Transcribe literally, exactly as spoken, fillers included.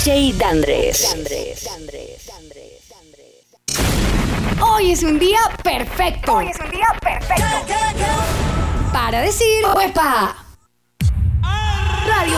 J Dandres. Hoy es un día perfecto. Hoy es un día perfecto. Para decir, ¡Uepa! Radio